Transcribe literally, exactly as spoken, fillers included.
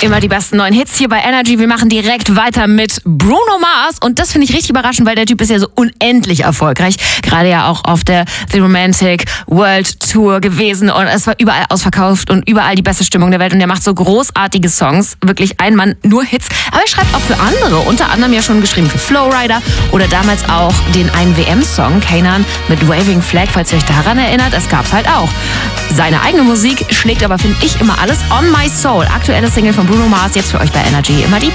Immer die besten neuen Hits hier bei Energy. Wir machen direkt weiter mit Bruno Mars. Und das finde ich richtig überraschend, weil der Typ ist ja so unendlich erfolgreich. Gerade ja auch auf der The Romantic World Tour gewesen. Und es war überall ausverkauft und überall die beste Stimmung der Welt. Und der macht so großartige Songs. Wirklich ein Mann, nur Hits. Aber er schreibt auch für andere. Unter anderem ja schon geschrieben für Flowrider. Oder damals auch den einen W M-Song, Kanan, mit Waving Flag, falls ihr euch daran erinnert. Das gab's halt auch. Seine eigene Musik schlägt aber, finde ich, immer alles. On My Soul, aktuelle Single von Bruno Mars, jetzt für euch bei Energy. Immer die